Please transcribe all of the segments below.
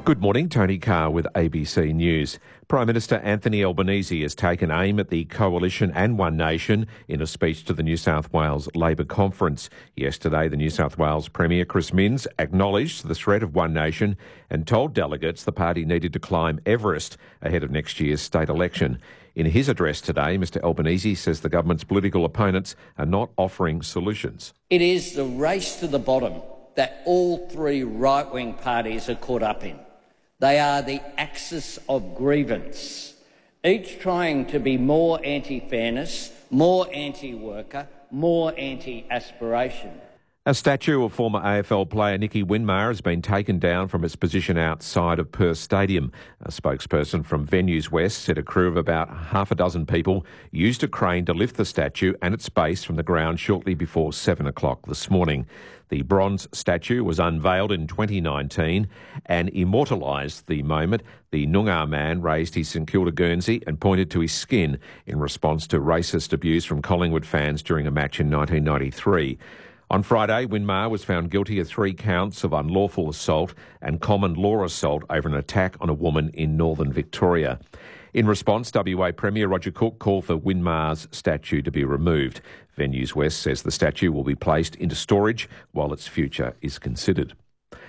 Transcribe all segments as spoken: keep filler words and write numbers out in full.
Good morning, Tony Carr with A B C News. Prime Minister Anthony Albanese has taken aim at the Coalition and One Nation in a speech to the New South Wales Labor Conference. Yesterday, the New South Wales Premier Chris Minns acknowledged the threat of One Nation and told delegates the party needed to climb Everest ahead of next year's state election. In his address today, Mr Albanese says the government's political opponents are not offering solutions. It is the race to the bottom that all three right-wing parties are caught up in. They are the axis of grievance, each trying to be more anti-fairness, more anti-worker, more anti-aspiration. A statue of former A F L player Nicky Winmar has been taken down from its position outside of Perth Stadium. A spokesperson from Venues West said a crew of about half a dozen people used a crane to lift the statue and its base from the ground shortly before seven o'clock this morning. The bronze statue was unveiled in twenty nineteen and immortalised the moment the Noongar man raised his St Kilda Guernsey and pointed to his skin in response to racist abuse from Collingwood fans during a match in nineteen ninety-three. On Friday, Winmar was found guilty of three counts of unlawful assault and common law assault over an attack on a woman in northern Victoria. In response, W A Premier Roger Cook called for Winmar's statue to be removed. Venues West says the statue will be placed into storage while its future is considered.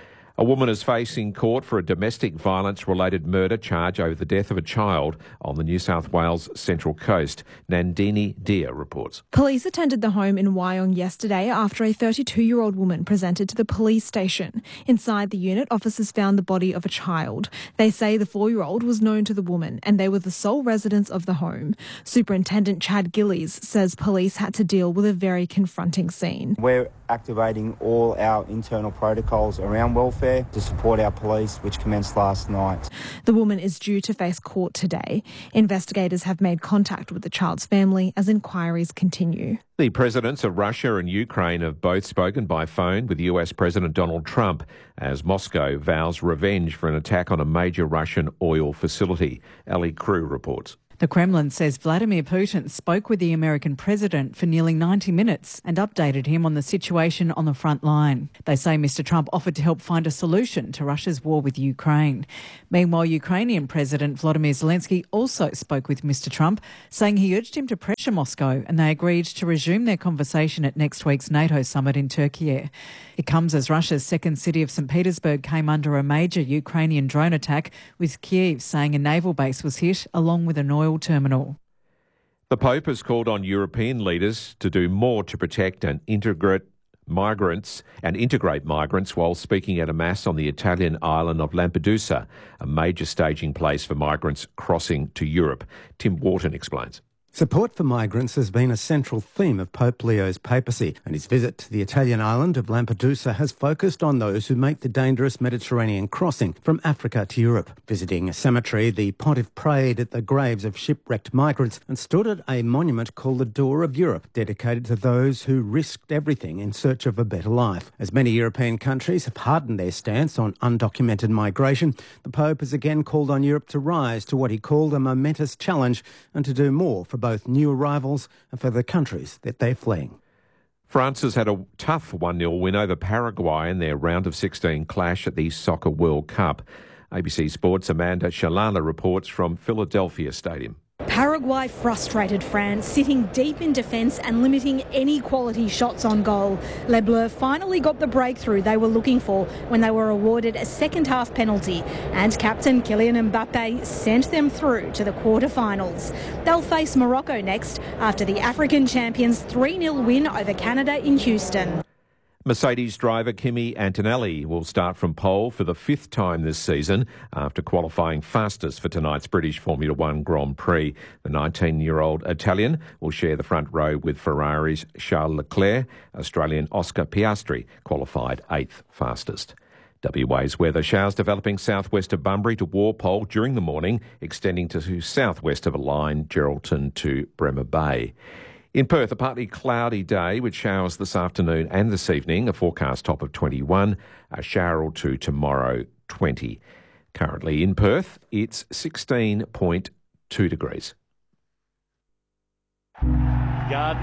A woman is facing court for a domestic violence-related murder charge over the death of a child on the New South Wales Central Coast. Nandini Dia reports. Police attended the home in Wyong yesterday after a thirty-two-year-old woman presented to the police station. Inside the unit, officers found the body of a child. They say the four-year-old was known to the woman and they were the sole residents of the home. Superintendent Chad Gillies says police had to deal with a very confronting scene. We're activating all our internal protocols around welfare to support our police, which commenced last night. The woman is due to face court today. Investigators have made contact with the child's family as inquiries continue. The presidents of Russia and Ukraine have both spoken by phone with U S President Donald Trump as Moscow vows revenge for an attack on a major Russian oil facility. Ali Crew reports. The Kremlin says Vladimir Putin spoke with the American president for nearly ninety minutes and updated him on the situation on the front line. They say Mr Trump offered to help find a solution to Russia's war with Ukraine. Meanwhile, Ukrainian President Volodymyr Zelensky also spoke with Mr Trump, saying he urged him to pressure Moscow and they agreed to resume their conversation at next week's NATO summit in Turkey. It comes as Russia's second city of Saint Petersburg came under a major Ukrainian drone attack, with Kyiv saying a naval base was hit along with an oil terminal. The Pope has called on European leaders to do more to protect and integrate migrants and integrate migrants while speaking at a mass on the Italian island of Lampedusa, a major staging place for migrants crossing to Europe. Tim Wharton explains. Support for migrants has been a central theme of Pope Leo's papacy, and his visit to the Italian island of Lampedusa has focused on those who make the dangerous Mediterranean crossing from Africa to Europe. Visiting a cemetery, the pontiff prayed at the graves of shipwrecked migrants and stood at a monument called the Door of Europe, dedicated to those who risked everything in search of a better life. As many European countries have hardened their stance on undocumented migration, the Pope has again called on Europe to rise to what he called a momentous challenge and to do more for both new arrivals and for the countries that they're fleeing. France has had a tough one nil win over Paraguay in their round of sixteen clash at the Soccer World Cup. A B C Sports' Amanda Shalala reports from Philadelphia Stadium. Paraguay frustrated France, sitting deep in defence and limiting any quality shots on goal. Les Bleus finally got the breakthrough they were looking for when they were awarded a second-half penalty, and captain Kylian Mbappe sent them through to the quarter-finals. They'll face Morocco next after the African champions' three nil win over Canada in Houston. Mercedes driver Kimi Antonelli will start from pole for the fifth time this season after qualifying fastest for tonight's British Formula One Grand Prix. The nineteen-year-old Italian will share the front row with Ferrari's Charles Leclerc. Australian Oscar Piastri qualified eighth fastest. W A's weather: showers developing southwest of Bunbury to Walpole during the morning, extending to southwest of a line, Geraldton to Bremer Bay. In Perth, a partly cloudy day with showers this afternoon and this evening, a forecast top of twenty-one, a shower or two tomorrow, twenty. Currently in Perth, it's sixteen point two degrees. Gardner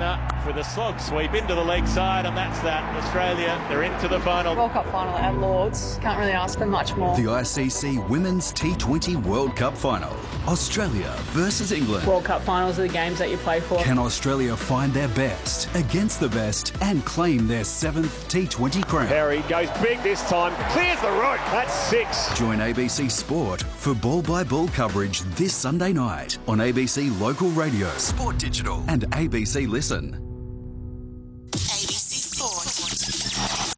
with a slog sweep into the leg side, and that's that. Australia, they're into the final. World Cup final at Lords. Can't really ask for much more. The I C C Women's T twenty World Cup final. Australia versus England. World Cup finals are the games that you play for. Can Australia find their best against the best and claim their seventh T twenty crown? Harry goes big this time, clears the route. That's six. Join A B C Sport for ball-by-ball coverage this Sunday night on A B C Local Radio, Sport Digital and A B C Listen. A B C Sport.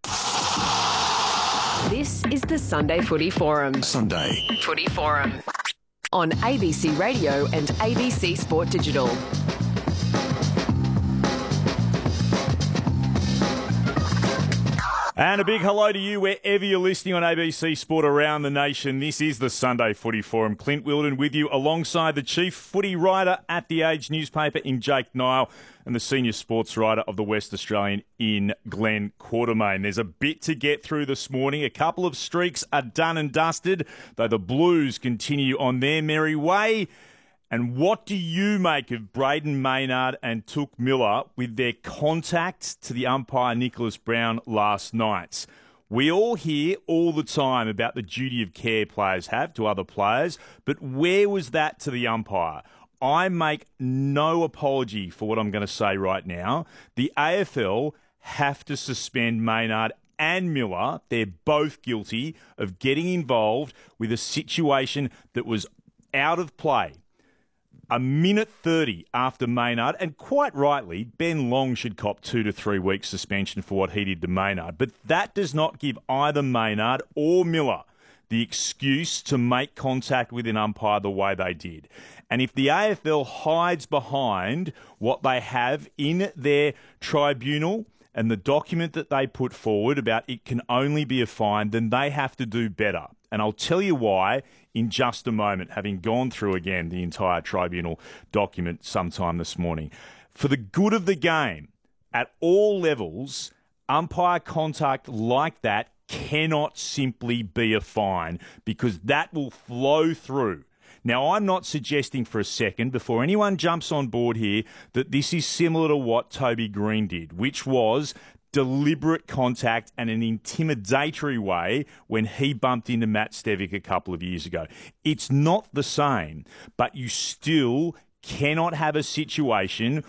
This is the Sunday Footy Forum. Sunday Footy Forum on A B C Radio and A B C Sport Digital. And a big hello to you wherever you're listening on A B C Sport around the nation. This is the Sunday Footy Forum. Clint Wilden with you alongside the chief footy writer at The Age newspaper in Jake Nile and the senior sports writer of the West Australian in Glenn Quartermain. There's a bit to get through this morning. A couple of streaks are done and dusted, though the Blues continue on their merry way. And what do you make of Braden Maynard and Touk Miller with their contact to the umpire Nicholas Brown last night? We all hear all the time about the duty of care players have to other players, but where was that to the umpire? I make no apology for what I'm going to say right now. The A F L have to suspend Maynard and Miller. They're both guilty of getting involved with a situation that was out of play. A minute thirty after Maynard, and quite rightly, Ben Long should cop two to three weeks suspension for what he did to Maynard. But that does not give either Maynard or Miller the excuse to make contact with an umpire the way they did. And if the A F L hides behind what they have in their tribunal and the document that they put forward about it can only be a fine, then they have to do better. And I'll tell you why in just a moment, having gone through again the entire tribunal document sometime this morning. For the good of the game, at all levels, umpire contact like that cannot simply be a fine because that will flow through. Now, I'm not suggesting for a second, before anyone jumps on board here, that this is similar to what Toby Green did, which was deliberate contact and an intimidatory way when he bumped into Matt Stevic a couple of years ago. It's not the same, but you still cannot have a situation